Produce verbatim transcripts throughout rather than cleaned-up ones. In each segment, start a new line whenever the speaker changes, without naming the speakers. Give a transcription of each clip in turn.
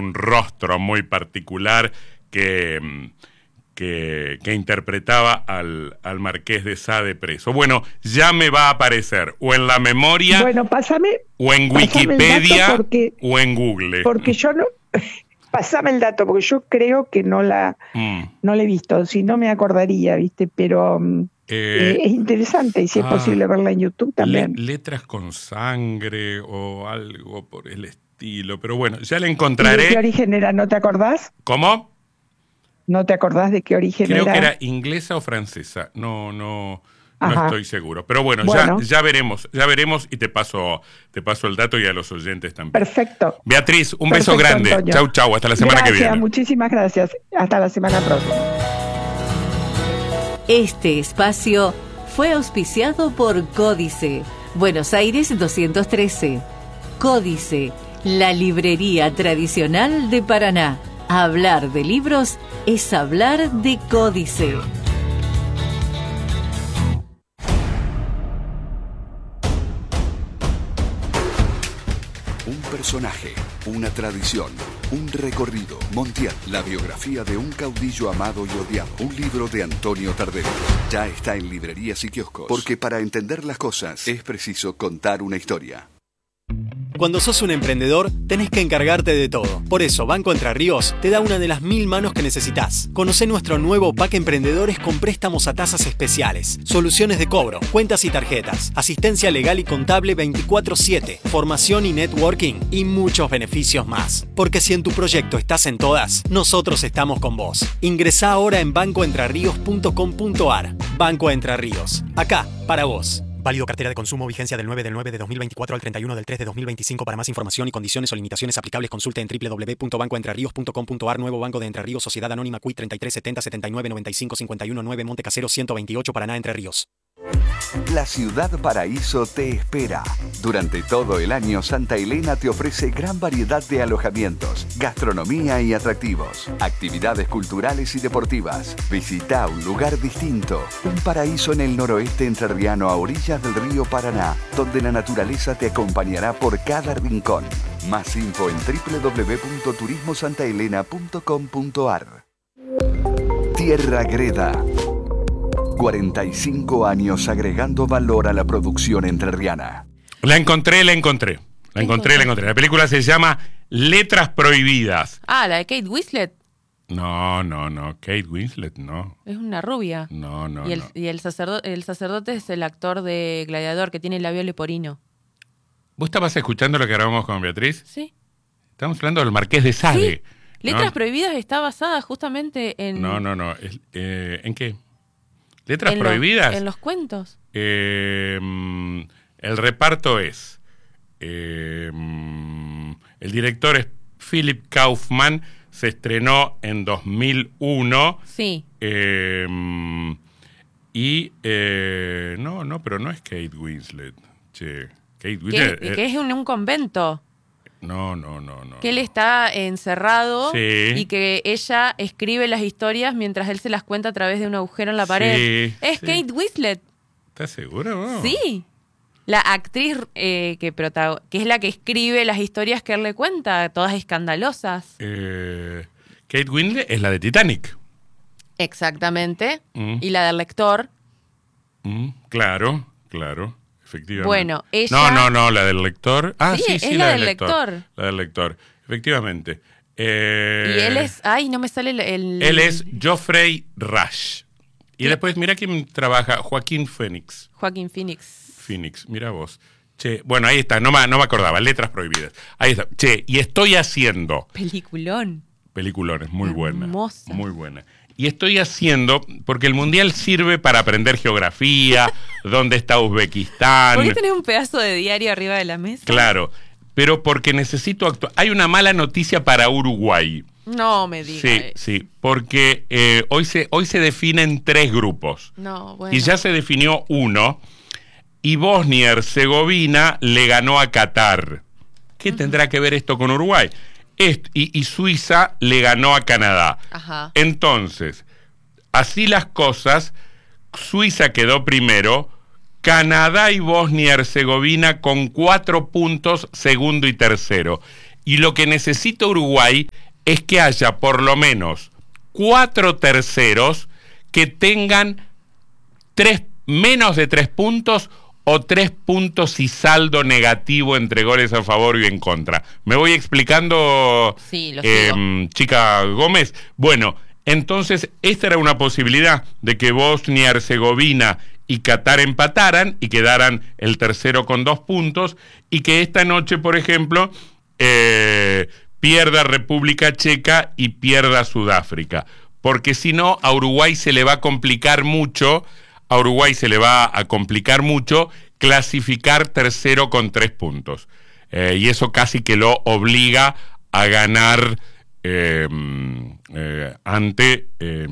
un rostro muy particular que, que, que interpretaba al, al Marqués de Sade preso. Bueno, ya me va a aparecer o en la memoria,
bueno, pásame,
o en
pásame
Wikipedia,
porque,
o en Google.
Porque yo no... Pásame el dato, porque yo creo que no la, mm. no la he visto, si no me acordaría, ¿viste? Pero eh, eh, es interesante, y si ah, es posible verla en YouTube también.
Le, letras con sangre o algo por el estilo, pero bueno, ya la encontraré.
¿Y de qué origen era? ¿No te acordás?
¿Cómo?
¿No te acordás de qué origen
creo
era?
Creo que era inglesa o francesa, no, no... No estoy seguro, pero bueno, bueno, ya ya veremos, ya veremos y te paso te paso el dato y a los oyentes también.
Perfecto.
Beatriz, un
Perfecto,
beso grande.
Antonio.
Chau, chau, hasta la semana
gracias,
que viene.
Muchísimas gracias. Hasta la semana próxima.
Este espacio fue auspiciado por Códice, Buenos Aires doscientos trece. Códice, la librería tradicional de Paraná. Hablar de libros es hablar de Códice.
Un personaje, una tradición, un recorrido. Montiel, la biografía de un caudillo amado y odiado. Un libro de Antonio Tardelli. Ya está en librerías y kioscos. Porque para entender las cosas es preciso contar una historia.
Cuando sos un emprendedor, tenés que encargarte de todo. Por eso, Banco Entre Ríos te da una de las mil manos que necesitas. Conocé nuestro nuevo pack Emprendedores con préstamos a tasas especiales, soluciones de cobro, cuentas y tarjetas, asistencia legal y contable veinticuatro siete, formación y networking y muchos beneficios más. Porque si en tu proyecto estás en todas, nosotros estamos con vos. Ingresá ahora en banco entre ríos punto com punto ar. Banco Entre Ríos. Acá, para vos. Válido cartera de consumo, vigencia del nueve del nueve de dos mil veinticuatro al treinta y uno del tres de dos mil veinticinco. Para más información y condiciones o limitaciones aplicables, consulte en doble u doble u doble u punto banco entre ríos punto com punto ar. Nuevo Banco de Entre Ríos, Sociedad Anónima, C U I treinta y tres setenta setenta y nueve noventa y cinco cincuenta y uno nueve, Monte Casero ciento veintiocho, Paraná, Entre Ríos.
La Ciudad Paraíso te espera. Durante todo el año, Santa Elena te ofrece gran variedad de alojamientos, gastronomía y atractivos, actividades culturales y deportivas. Visita un lugar distinto, un paraíso en el noroeste entrerriano a orillas del río Paraná, donde la naturaleza te acompañará por cada rincón. Más info en doble u doble u doble u punto turismo santa elena punto com punto ar. Tierra Greda. cuarenta y cinco años agregando valor a la producción entrerriana.
La encontré, la encontré. La encontré, la encontré. La película se llama Letras Prohibidas.
Ah, la de Kate Winslet.
No, no, no. Kate Winslet, no.
Es una rubia.
No, no,
y el,
no.
Y el sacerdote, el sacerdote es el actor de Gladiador, que tiene el labio leporino.
¿Vos estabas escuchando lo que grabamos con Beatriz?
Sí.
Estamos hablando del Marqués de Sade.
Sí. Letras
¿no?
Prohibidas está basada justamente en...
No, no, no. Es, eh, ¿En qué? ¿Letras
en
prohibidas?
Los, en los cuentos.
Eh, el reparto es... Eh, el director es Philip Kaufman. Se estrenó en dos mil uno.
Sí.
Eh, y... Eh, no, no, pero no es Kate Winslet. Che, Kate Winslet...
Que, que es en un convento.
No, no, no, no.
Que él está encerrado,
sí,
y que ella escribe las historias mientras él se las cuenta a través de un agujero en la pared.
Sí,
es
sí.
Kate Winslet.
¿Estás segura vos?
Sí. La actriz eh, que, protago- que es la que escribe las historias que él le cuenta, todas escandalosas.
Eh, Kate Winslet es la de Titanic.
Exactamente.
Mm.
Y la del lector.
Mm, claro, claro. Efectivamente.
Bueno, ella...
No, no, no, la del lector. Ah, sí,
Sí,
sí,
es
la,
la
del
del
lector.
lector.
La del lector, efectivamente. Eh,
Y él es... Ay, no me sale el... el-
Él es Geoffrey Rush. Y
¿Qué?
después, mira quién trabaja, Joaquín Phoenix.
Joaquín Phoenix.
Phoenix, mira vos. Che, bueno, ahí está, no me, no me acordaba, Letras Prohibidas. Ahí está. Che, y estoy haciendo...
Peliculón.
Peliculones, muy buena.
Hermosa.
Muy buena. Y estoy haciendo, porque el Mundial sirve para aprender geografía, dónde está Uzbekistán.
¿Por qué tenés un pedazo de diario arriba de la mesa?
Claro, pero porque necesito actuar. Hay una mala noticia para Uruguay.
No me digas.
Sí, sí, porque eh, hoy, se, hoy se definen tres grupos.
No, bueno.
Y ya se definió uno, y Bosnia y Herzegovina le ganó a Qatar. ¿Qué uh-huh. tendrá que ver esto con Uruguay? Est- y, y Suiza le ganó a Canadá.
Ajá.
Entonces, así las cosas, Suiza quedó primero, Canadá y Bosnia y Herzegovina con cuatro puntos, segundo y tercero. Y lo que necesita Uruguay es que haya por lo menos cuatro terceros que tengan tres, menos de tres puntos o tres puntos y saldo negativo entre goles a favor y en contra. ¿Me voy explicando,
sí, lo
eh, chica Gómez? Bueno, entonces esta era una posibilidad de que Bosnia, Herzegovina y Qatar empataran y quedaran el tercero con dos puntos, y que esta noche, por ejemplo, eh, pierda República Checa y pierda Sudáfrica, porque si no, a Uruguay se le va a complicar mucho, a Uruguay se le va a complicar mucho clasificar tercero con tres puntos, eh, y eso casi que lo obliga a ganar eh, eh, ante eh,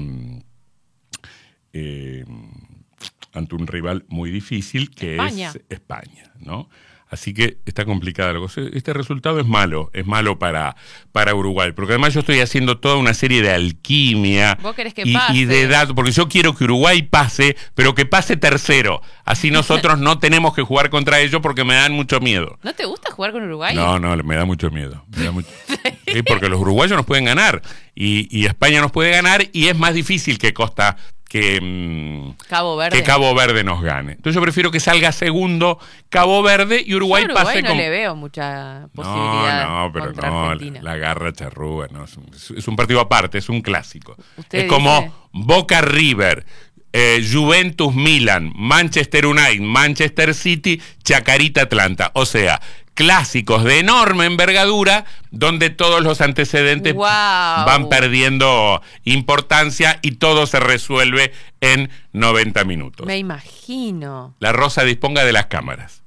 eh, ante un rival muy difícil que España. es España, ¿no? Así que está complicada la cosa. Este resultado es malo, es malo para, para Uruguay, porque además yo estoy haciendo toda una serie de alquimia.
¿Vos querés que
y,
pase?
y de datos, porque yo quiero que Uruguay pase, pero que pase tercero. Así nosotros no tenemos que jugar contra ellos porque me dan mucho miedo.
¿No te gusta jugar con Uruguay?
No, no, me da mucho miedo. Me da mucho... sí, porque los uruguayos nos pueden ganar y, y España nos puede ganar, y es más difícil que Costa... Que,
Cabo Verde.
que Cabo Verde nos gane. Entonces yo prefiero que salga segundo Cabo Verde y Uruguay,
Uruguay
pase
no
con...
le veo mucha posibilidad.
No, no, pero
contra
no,
Argentina.
la, la garra charrúa, no, es, un, es un partido aparte, es un clásico.
Usted
es como
dice...
Boca River, eh, Juventus Milan, Manchester United, Manchester City, Chacarita Atlanta. O sea, clásicos de enorme envergadura donde todos los antecedentes
wow.
van perdiendo importancia y todo se resuelve en noventa minutos.
Me imagino.
La Rosa disponga de las cámaras.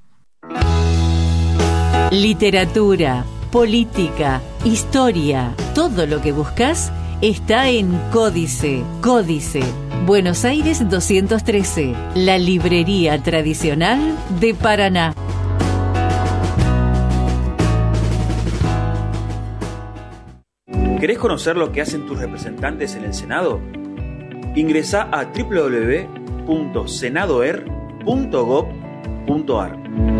Literatura, política, historia, todo lo que buscas está en Códice. Códice, Buenos Aires doscientos trece, la librería tradicional de Paraná.
¿Querés conocer lo que hacen tus representantes en el Senado? Ingresá a doble u doble u doble u punto senadoer punto gob punto ar.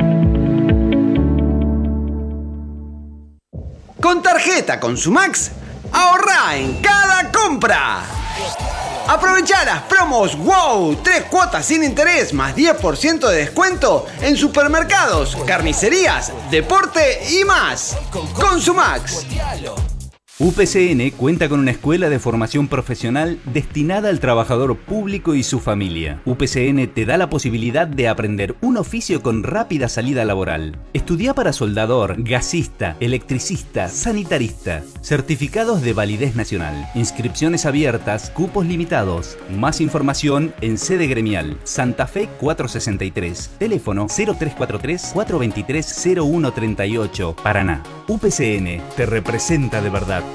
Con tarjeta Consumax, ahorrá en cada compra. Aprovechá las promos WOW, tres cuotas sin interés más diez por ciento de descuento en supermercados, carnicerías, deporte y más. Consumax.
U P C N cuenta con una escuela de formación profesional destinada al trabajador público y su familia. U P C N te da la posibilidad de aprender un oficio con rápida salida laboral. Estudia para soldador, gasista, electricista, sanitarista. Certificados de validez nacional. Inscripciones abiertas, cupos limitados. Más información en sede gremial. Santa Fe cuatrocientos sesenta y tres. Teléfono cero tres cuatro tres, cuatro dos tres, cero uno tres ocho. Paraná. U P C N te representa de verdad.